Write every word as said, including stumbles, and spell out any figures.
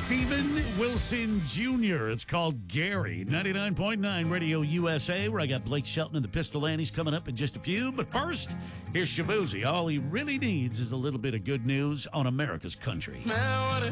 Steven Wilson Junior It's called Gary. ninety-nine point nine Radio U S A, where I got Blake Shelton and the Pistol Annies coming up in just a few. But first, here's Shabuzi. All he really needs is a little bit of good news on America's country. Man, what a